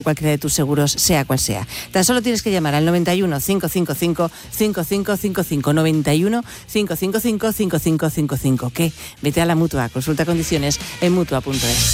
cualquiera de tus seguros, sea cual sea. Tan solo tienes que llamar al 91 555 5555, 91 555 5555. ¿Qué? Vete a la Mutua, consulta condiciones en Mutua.es.